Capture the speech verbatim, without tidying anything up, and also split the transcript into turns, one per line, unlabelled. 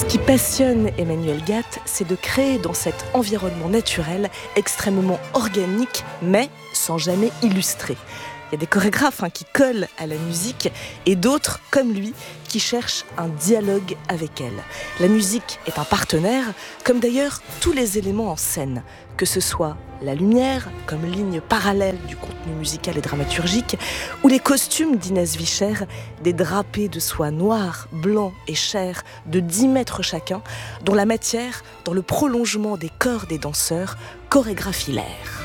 Ce qui passionne Emmanuel Gatte, c'est de créer dans cet environnement naturel extrêmement organique, mais sans jamais illustrer. Il y a des chorégraphes hein, qui collent à la musique et d'autres, comme lui, qui cherchent un dialogue avec elle. La musique est un partenaire, comme d'ailleurs tous les éléments en scène, que ce soit la lumière, comme ligne parallèle du contenu musical et dramaturgique, ou les costumes d'Inès Vicher, des drapés de soie noire, blanc et chair de dix mètres chacun, dont la matière, dans le prolongement des corps des danseurs, chorégraphie l'air.